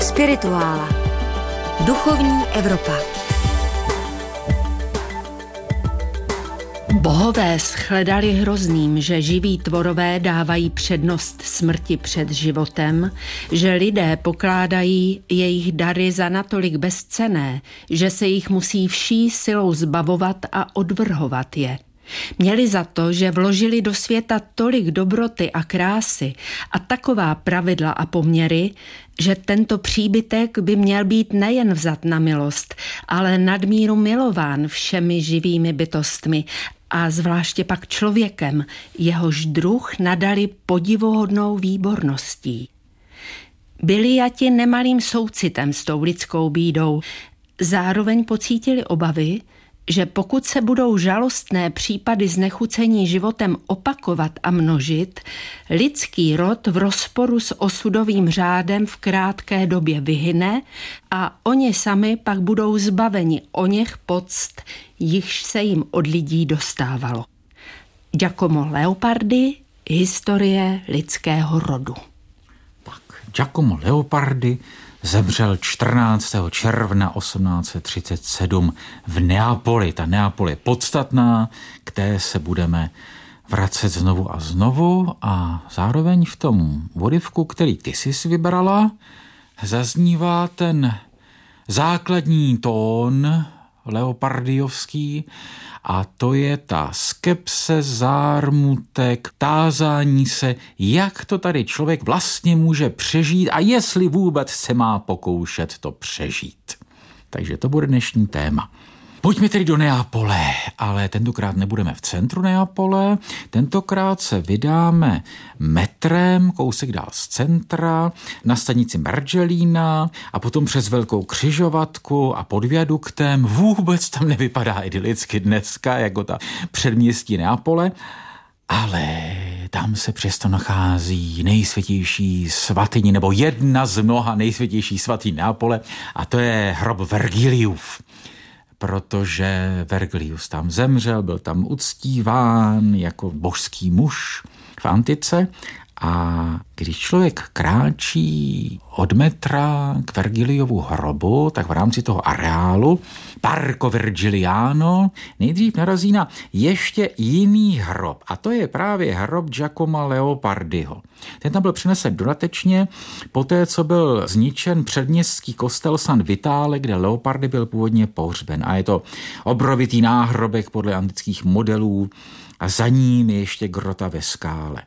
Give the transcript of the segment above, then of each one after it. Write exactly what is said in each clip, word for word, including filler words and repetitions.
Spirituála. Duchovní Evropa. Bohové shledali hrozným, že živí tvorové dávají přednost smrti před životem, že lidé pokládají jejich dary za natolik bezcenné, že se jich musí vší silou zbavovat a odvrhovat je. Měli za to, že vložili do světa tolik dobroty a krásy a taková pravidla a poměry, že tento příbytek by měl být nejen vzat na milost, ale nadmíru milován všemi živými bytostmi a zvláště pak člověkem, jehož druh nadali podivuhodnou výborností. Byli jati nemalým soucitem s tou lidskou bídou, zároveň pocítili obavy, že pokud se budou žalostné případy znechucení životem opakovat a množit, lidský rod v rozporu s osudovým řádem v krátké době vyhyne a oni sami pak budou zbaveni oněch poct, jichž se jim od lidí dostávalo. Giacomo Leopardi, Historie lidského rodu. Tak, Giacomo Leopardi zemřel čtrnáctého června osmnáct set třicet sedm v Neapoli. Ta Neapol je podstatná, k té se budeme vracet znovu a znovu a zároveň v tom vodivku, který ty jsi vybrala, zaznívá ten základní tón leopardiovský a to je ta skepse, zármutek, tázání se, jak to tady člověk vlastně může přežít a jestli vůbec se má pokoušet to přežít. Takže to bude dnešní téma. Pojďme tedy do Neapole, ale tentokrát nebudeme v centru Neapole, tentokrát se vydáme metrem, kousek dál z centra, na stanici Mergellina a potom přes velkou křižovatku a pod viaduktem. Vůbec tam nevypadá idylicky dneska, jako ta předměstí Neapole, ale tam se přesto nachází nejsvětější svatyně, nebo jedna z mnoha nejsvětějších svatyní Neapole, a to je hrob Vergiliův. Protože Vergilius tam zemřel, byl tam uctíván jako božský muž v antice a když člověk kráčí od metra k Vergiliovu hrobu, tak v rámci toho areálu Parco Vergiliano nejdřív narazí na ještě jiný hrob a to je právě hrob Giacoma Leopardiho. Ten tam byl přinesen dodatečně poté, co byl zničen předměstský kostel San Vitale, kde Leopardi byl původně pohřben a je to obrovitý náhrobek podle antických modelů a za ním je ještě grota ve skále.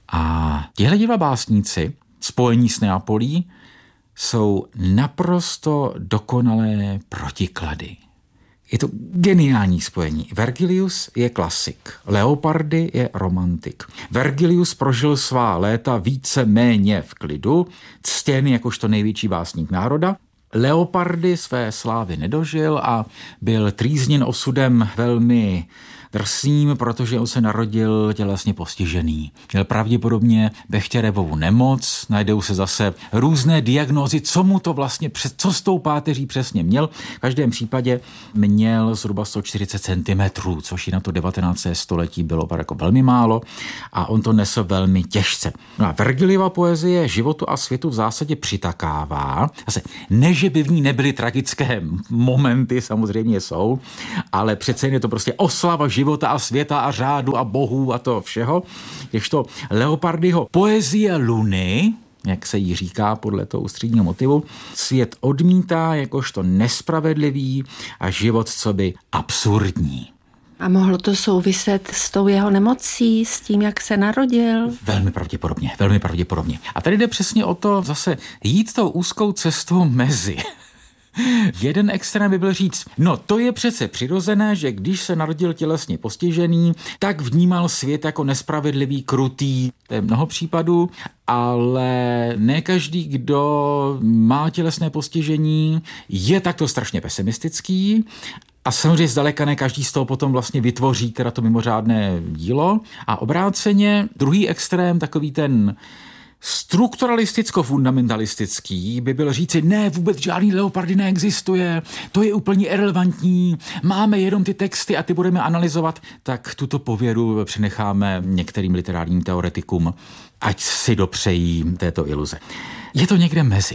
A tihle dva básníci, spojení s Neapolí, jsou naprosto dokonalé protiklady. Je to geniální spojení. Vergilius je klasik, Leopardi je romantik. Vergilius prožil svá léta více méně v klidu, ctěn jakožto největší básník národa. Leopardi své slávy nedožil a byl trýzněn osudem velmi drsným, protože on se narodil tělesně postižený. Měl pravděpodobně Bechtěrevovu nemoc, najdou se zase různé diagnózy, co mu to vlastně, co s tou páteří přesně měl. V každém případě měl zhruba sto čtyřicet centimetrů, což i na to devatenácté století bylo jako velmi málo a on to nesl velmi těžce. No a Vergiliova poezie životu a světu v zásadě přitakává. Zase, ne, že by v ní nebyly tragické momenty, samozřejmě jsou, ale přece je to prostě oslava života a světa a řádu a bohů a toho všeho. Ježto Leopardiho poezie Luny, jak se jí říká podle toho ústředního motivu, svět odmítá jakožto nespravedlivý a život coby absurdní. A mohlo to souviset s tou jeho nemocí, s tím, jak se narodil? Velmi pravděpodobně, velmi pravděpodobně. A tady jde přesně o to zase jít tou úzkou cestou mezi. Jeden extrém by byl říct, no to je přece přirozené, že když se narodil tělesně postižený, tak vnímal svět jako nespravedlivý, krutý, to je mnoho případů, ale ne každý, kdo má tělesné postižení, je takto strašně pesimistický. A samozřejmě zdaleka ne každý z toho potom vlastně vytvoří teda to mimořádné dílo. A obráceně druhý extrém, takový ten strukturalisticko-fundamentalistický, by byl říci, ne, vůbec žádný Leopardi neexistuje, to je úplně irrelevantní, máme jenom ty texty a ty budeme analyzovat, tak tuto pověru přenecháme některým literárním teoretikům, ať si dopřejí této iluze. Je to někde mezi.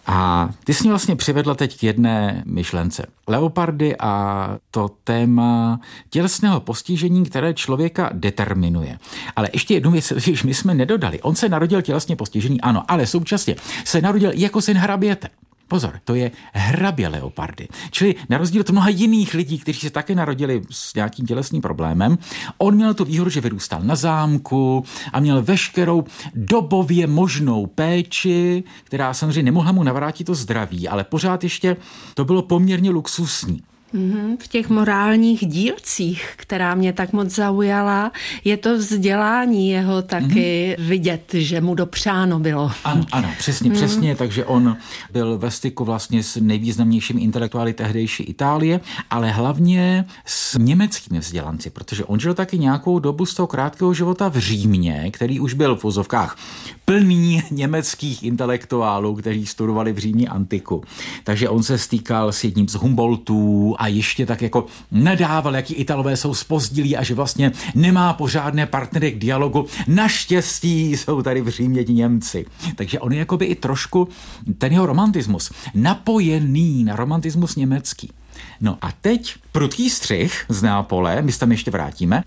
A ty jsi mě vlastně přivedla teď k jedné myšlence. Leopardy a to téma tělesného postižení, které člověka determinuje. Ale ještě jednu věc, že my jsme nedodali. On se narodil tělesně postižený, ano, ale současně se narodil jako syn hraběte. Pozor, to je hrabě Leopardy. Čili na rozdíl od mnoha jiných lidí, kteří se také narodili s nějakým tělesným problémem, on měl tu výhodu, že vyrůstal na zámku a měl veškerou dobově možnou péči, která samozřejmě nemohla mu navrátit to zdraví, ale pořád ještě to bylo poměrně luxusní. V těch morálních dílcích, která mě tak moc zaujala, je to vzdělání jeho taky mm. vidět, že mu dopřáno bylo. Ano, ano, přesně, mm. přesně, takže on byl ve styku vlastně s nejvýznamnějšími intelektuály tehdejší Itálie, ale hlavně s německými vzdělanci, protože on žil taky nějakou dobu z toho krátkého života v Římě, který už byl v uvozovkách plný německých intelektuálů, kteří studovali v Římě antiku. Takže on se stýkal s jedním z Humboldtů a ještě tak jako nadával, jaký Italové jsou zpozdilí a že vlastně nemá pořádné partnery k dialogu. Naštěstí jsou tady v Římě ti Němci. Takže on je jakoby i trošku ten jeho romantismus napojený na romantismus německý. No a teď prudký střih z Neapole, my se tam ještě vrátíme.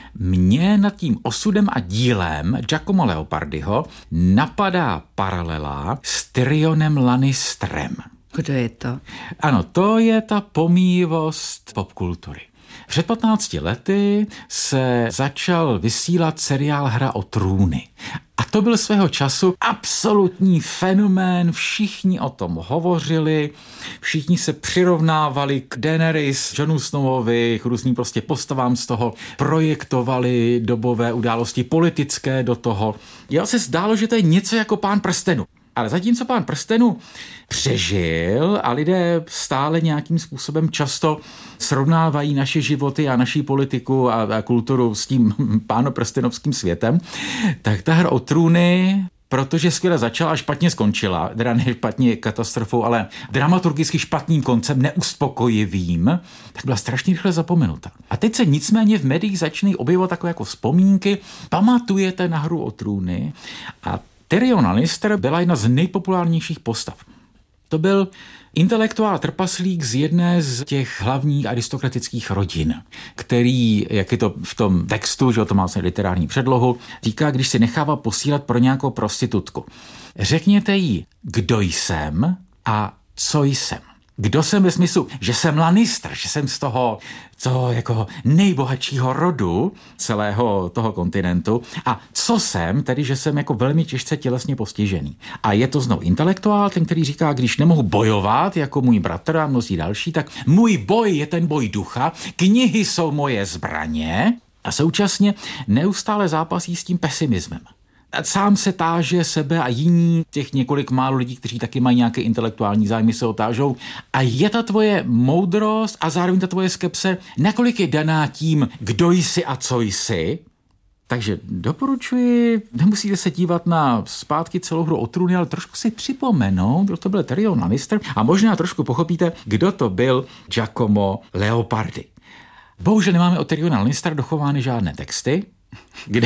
Mně nad tím osudem a dílem Giacomo Leopardiho napadá paralela s Tyrionem Lannisterem. Kdo je to? Ano, to je ta pomíjivost popkultury. Před patnácti lety se začal vysílat seriál Hra o trůny. A to byl svého času absolutní fenomén, všichni o tom hovořili, všichni se přirovnávali k Daenerys, Jonu Snowovi, k různým prostě postavám z toho, projektovali dobové události politické do toho. Já se zdálo, že to je něco jako Pán prstenů. Ale zatímco Pán prstenů přežil a lidé stále nějakým způsobem často srovnávají naše životy a naší politiku a, a kulturu s tím pánoprstenovským světem, tak ta Hra o trůny, protože skvěle začala a špatně skončila, teda ne špatně katastrofou, ale dramaturgicky špatným koncem, neuspokojivým, tak byla strašně rychle zapomenuta. A teď se nicméně v médiích začínají objevovat takové jako vzpomínky, pamatujete na Hru o trůny a Tyrion Lannister byla jedna z nejpopulárnějších postav. To byl intelektuál trpaslík z jedné z těch hlavních aristokratických rodin, který, jak je to v tom textu, že to má vlastně literární předlohu, říká, když si nechává posílat pro nějakou prostitutku. Řekněte jí, kdo jsem a co jsem. Kdo jsem ve smyslu, že jsem Lannister, že jsem z toho, toho jako nejbohatšího rodu celého toho kontinentu a co jsem, tedy že jsem jako velmi těžce tělesně postižený. A je to znovu intelektuál, ten, který říká, když nemohu bojovat jako můj bratr a mnozí další, tak můj boj je ten boj ducha, knihy jsou moje zbraně a současně neustále zápasí s tím pesimismem. Sám se táže sebe a jiní, těch několik málo lidí, kteří taky mají nějaké intelektuální zájmy, se otážou. A je ta tvoje moudrost a zároveň ta tvoje skepse, nakolik je daná tím, kdo jsi a co jsi? Takže doporučuji, nemusíte se dívat na zpátky celou Hru o trůny, ale trošku si připomenout, kdo to byl Tyrion Lannister a možná trošku pochopíte, kdo to byl Giacomo Leopardi. Bohužel nemáme o Tyriona Lannistera dochovány žádné texty, kde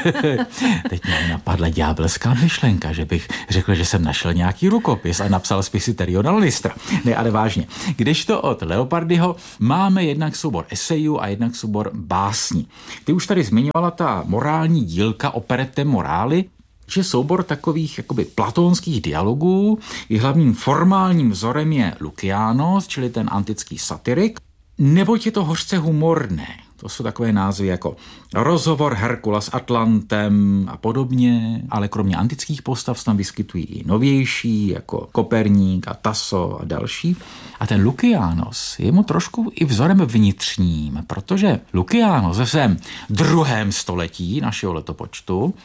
teď mě napadla ďábelská myšlenka, že bych řekl, že jsem našel nějaký rukopis a napsal spisy Tyriona Lannistera. Ne, ale vážně. Kdežto od Leopardiho máme jednak soubor esejů a jednak soubor básní. Ty už tady zmiňovala ta morální dílka Operette Morali, že soubor takových jakoby platónských dialogů, i hlavním formálním vzorem je Lukianos, čili ten antický satirik, neboť je to hořce humorné. To jsou takové názvy jako Rozhovor Herkula s Atlantem a podobně, ale kromě antických postav tam vyskytují i novější, jako Koperník a Tasso a další. A ten Lukianos je mu trošku i vzorem vnitřním, protože Lukianos ve svém druhém století našeho letopočtu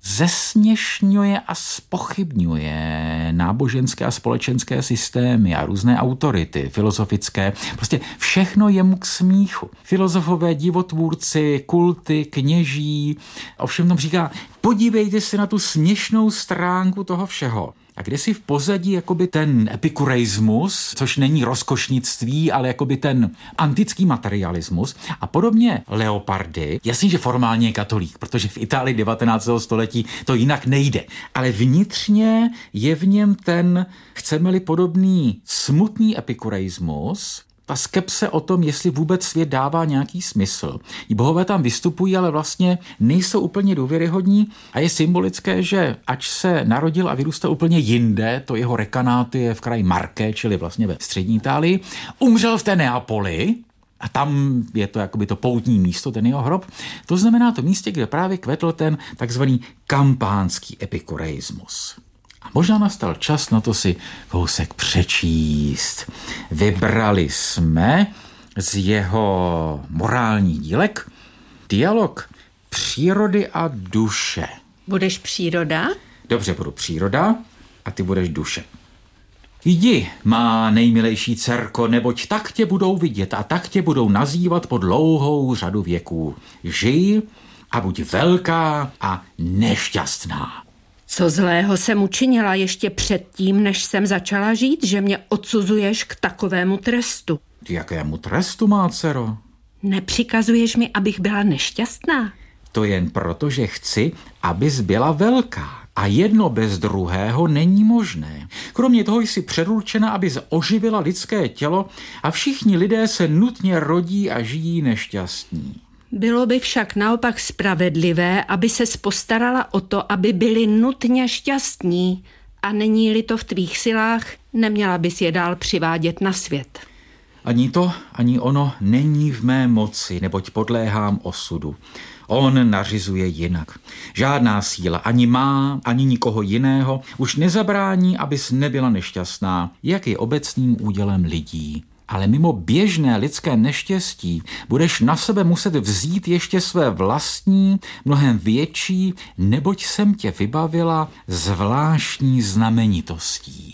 zesměšňuje a zpochybňuje náboženské a společenské systémy a různé autority, filozofické. Prostě všechno je mu k smíchu. Filozofové, divotvůrci, kulty, kněží. Ovšem tam říká, podívejte se na tu směšnou stránku toho všeho. A kde si v pozadí jakoby ten epikureismus, což není rozkošnictví, ale jakoby ten antický materialismus. A podobně Leopardi, jasně, že formálně je katolík, protože v Itálii devatenáctého století to jinak nejde. Ale vnitřně je v něm ten, chceme-li podobný smutný epikureismus, ta skepse o tom, jestli vůbec svět dává nějaký smysl. I bohové tam vystupují, ale vlastně nejsou úplně důvěryhodní a je symbolické, že ač se narodil a vyrůstal úplně jinde, to jeho rekanáty je v kraji Marke, čili vlastně ve střední Itálii, umřel v té Neapoli, a tam je to jakoby to poutní místo, ten jeho hrob. To znamená to místě, kde právě kvetl ten takzvaný kampánský epikureismus. A možná nastal čas na to si kousek přečíst. Vybrali jsme z jeho morálních dílek dialog přírody a duše. Budeš příroda? Dobře, budu příroda a ty budeš duše. Jdi, má nejmilejší dcerko, neboť tak tě budou vidět a tak tě budou nazývat po dlouhou řadu věků. Žij a buď velká a nešťastná. Co zlého jsem učinila ještě předtím, než jsem začala žít, že mě odsuzuješ k takovému trestu? Jakému trestu, má dcero? Nepřikazuješ mi, abych byla nešťastná? To jen proto, že chci, abys byla velká. A jedno bez druhého není možné. Kromě toho jsi předurčena, abys oživila lidské tělo a všichni lidé se nutně rodí a žijí nešťastní. Bylo by však naopak spravedlivé, aby ses postarala o to, aby byli nutně šťastní. A není-li to v tvých silách, neměla bys je dál přivádět na svět. Ani to, ani ono není v mé moci, neboť podléhám osudu. On nařizuje jinak. Žádná síla, ani má, ani nikoho jiného, už nezabrání, abys nebyla nešťastná, jak je obecným údělem lidí. Ale mimo běžné lidské neštěstí budeš na sebe muset vzít ještě své vlastní, mnohem větší, neboť jsem tě vybavila zvláštní znamenitostí.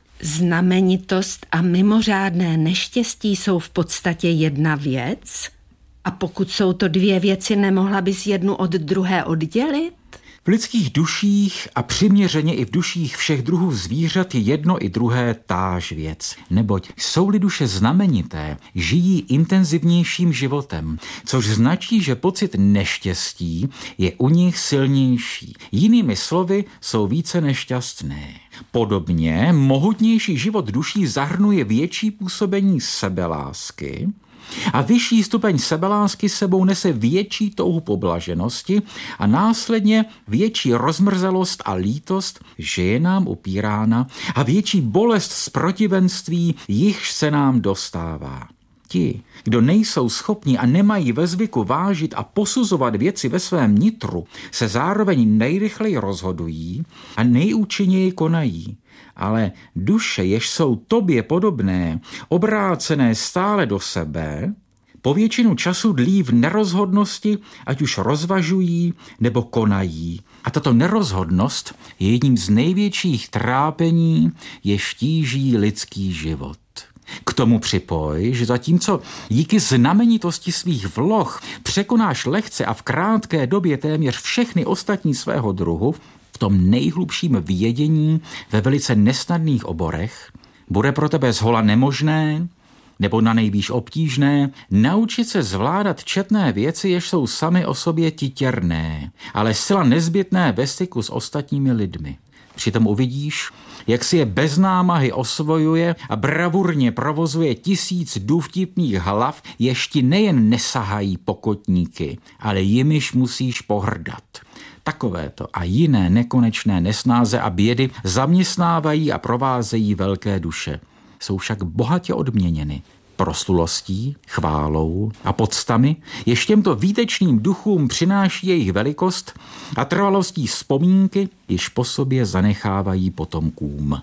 Znamenitost a mimořádné neštěstí jsou v podstatě jedna věc? A pokud jsou to dvě věci, nemohla bys jednu od druhé oddělit? V lidských duších a přiměřeně i v duších všech druhů zvířat je jedno i druhé táž věc. Neboť jsou-li duše znamenité, žijí intenzivnějším životem, což značí, že pocit neštěstí je u nich silnější. Jinými slovy, jsou více nešťastné. Podobně mohutnější život duší zahrnuje větší působení sebelásky, a vyšší stupeň sebelásky sebou nese větší touhu po blaženosti a následně větší rozmrzelost a lítost, že je nám upírána, a větší bolest z protivenství, jichž se nám dostává. Ti, kdo nejsou schopni a nemají ve zvyku vážit a posuzovat věci ve svém nitru, se zároveň nejrychleji rozhodují a nejúčinněji konají. Ale duše, jež jsou tobě podobné, obrácené stále do sebe, po většinu času dlí v nerozhodnosti, ať už rozvažují nebo konají. A tato nerozhodnost je jedním z největších trápení, jež tíží lidský život. K tomu připoj, že zatímco díky znamenitosti svých vloh překonáš lehce a v krátké době téměř všechny ostatní svého druhu, v tom nejhlubším vědění ve velice nesnadných oborech, bude pro tebe zhola nemožné, nebo na nejvýš obtížné, naučit se zvládat četné věci, jež jsou samy o sobě titěrné, ale zcela nezbytné ve styku s ostatními lidmi. Přitom uvidíš, jak si je bez námahy osvojuje a bravurně provozuje tisíc důvtipných hlav, jež ti nejen nesahají pokotníky, ale jimiž musíš pohrdat. Takovéto a jiné nekonečné nesnáze a bědy zaměstnávají a provázejí velké duše. Jsou však bohatě odměněny proslulostí, chválou a poctami, jež těmto výtečným duchům přináší jejich velikost a trvalostí vzpomínky, jež po sobě zanechávají potomkům.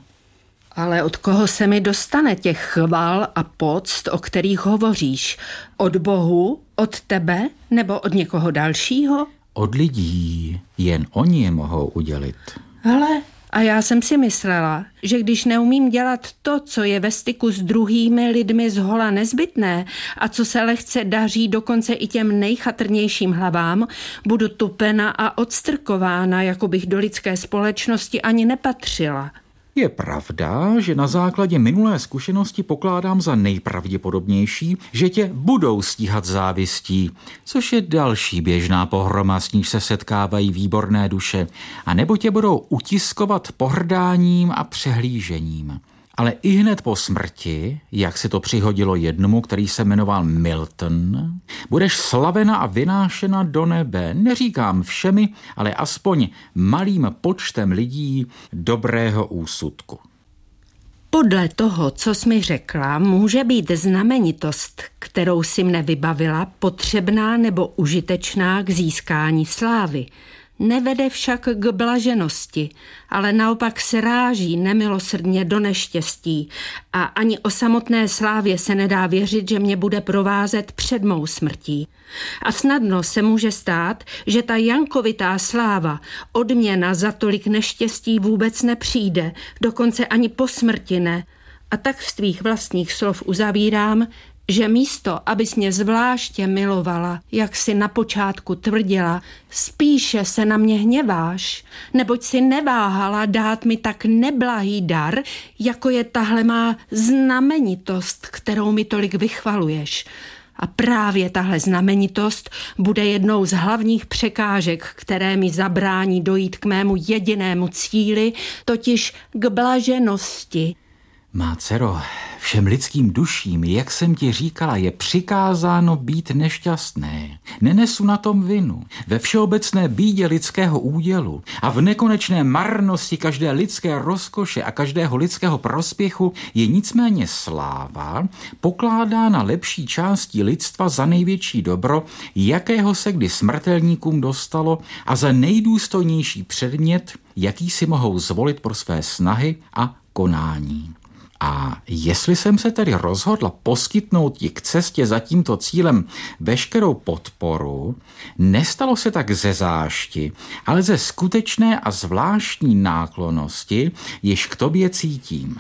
Ale od koho se mi dostane těch chval a poct, o kterých hovoříš? Od Bohu, od tebe nebo od někoho dalšího? Od lidí, jen oni je mohou udělit. Hele, a já jsem si myslela, že když neumím dělat to, co je ve styku s druhými lidmi zhola nezbytné a co se lehce daří dokonce i těm nejchatrnějším hlavám, budu tupena a odstrkována, jako bych do lidské společnosti ani nepatřila. Je pravda, že na základě minulé zkušenosti pokládám za nejpravděpodobnější, že tě budou stíhat závistí, což je další běžná pohroma, s níž se setkávají výborné duše, a nebo tě budou utiskovat pohrdáním a přehlížením. Ale i hned po smrti, jak se to přihodilo jednomu, který se jmenoval Milton, budeš slavena a vynášena do nebe, neříkám všemi, ale aspoň malým počtem lidí dobrého úsudku. Podle toho, co jsi mi řekla, může být znamenitost, kterou si mne vybavila, potřebná nebo užitečná k získání slávy. Nevede však k blaženosti, ale naopak sráží nemilosrdně do neštěstí a ani o samotné slávě se nedá věřit, že mě bude provázet před mou smrtí. A snadno se může stát, že ta jankovitá sláva, odměna za tolik neštěstí vůbec nepřijde, dokonce ani po smrti ne. A tak z tvých vlastních slov uzavírám, že místo, abys mě zvláště milovala, jak si na počátku tvrdila, spíše se na mě hněváš, neboť si neváhala dát mi tak neblahý dar, jako je tahle má znamenitost, kterou mi tolik vychvaluješ. A právě tahle znamenitost bude jednou z hlavních překážek, které mi zabrání dojít k mému jedinému cíli, totiž k blaženosti. Má dcero, všem lidským duším, jak jsem ti říkala, je přikázáno být nešťastné. Nenesu na tom vinu. Ve všeobecné bídě lidského údělu a v nekonečné marnosti každé lidské rozkoše a každého lidského prospěchu je nicméně sláva pokládána lepší částí lidstva za největší dobro, jakého se kdy smrtelníkům dostalo, a za nejdůstojnější předmět, jaký si mohou zvolit pro své snahy a konání. A jestli jsem se tedy rozhodla poskytnout ti k cestě za tímto cílem veškerou podporu, nestalo se tak ze zášti, ale ze skutečné a zvláštní náklonnosti, jež k tobě cítím.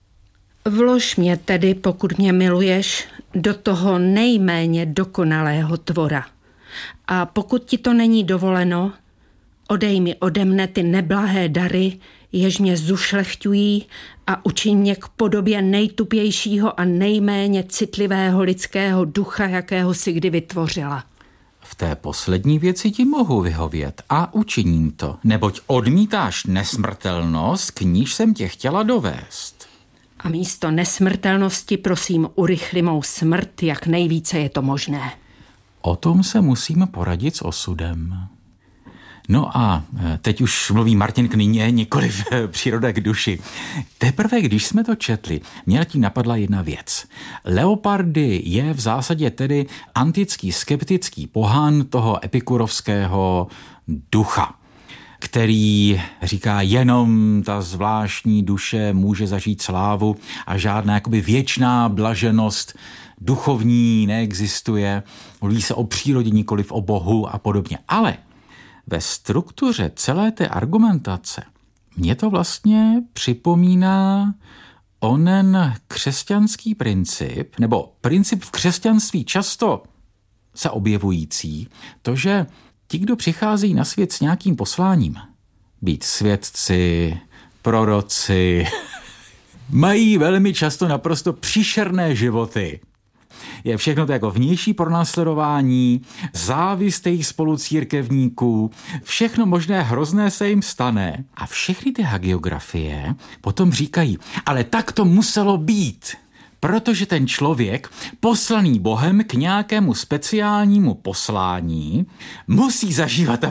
Vlož mě tedy, pokud mě miluješ, do toho nejméně dokonalého tvora. A pokud ti to není dovoleno, odej mi ode mne ty neblahé dary, jež mě zušlechťují, a učiň mě k podobě nejtupějšího a nejméně citlivého lidského ducha, jakého si kdy vytvořila. V té poslední věci ti mohu vyhovět a učiním to, neboť odmítáš nesmrtelnost, k níž jsem tě chtěla dovést. A místo nesmrtelnosti prosím urychli mou smrt, jak nejvíce je to možné. O tom se musíme poradit s osudem. No a teď už mluví Martin k nyně, nikoliv příroda k duši. Teprve, když jsme to četli, mě tím napadla jedna věc. Leopardy je v zásadě tedy antický skeptický pohán toho epikurovského ducha, který říká, jenom ta zvláštní duše může zažít slávu a žádná jakoby věčná blaženost duchovní neexistuje. Mluví se o přírodě, nikoliv o Bohu a podobně. Ale ve struktuře celé té argumentace mě to vlastně připomíná onen křesťanský princip, nebo princip v křesťanství často se objevující, to, že ti, kdo přichází na svět s nějakým posláním, být svědci, proroci, mají velmi často naprosto příšerné životy. Je všechno to jako vnější pronásledování, závist jejich spolucírkevníků, všechno možné hrozné se jim stane. A všechny ty hagiografie potom říkají, ale tak to muselo být, protože ten člověk, poslaný Bohem k nějakému speciálnímu poslání, musí zažívat